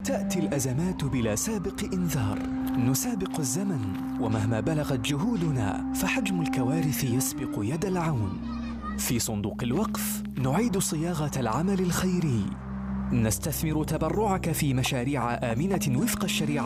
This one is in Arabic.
تأتي الأزمات بلا سابق إنذار، نسابق الزمن ومهما بلغت جهودنا فحجم الكوارث يسبق يد العون. في صندوق الوقف نعيد صياغة العمل الخيري، نستثمر تبرعك في مشاريع آمنة وفق الشريعة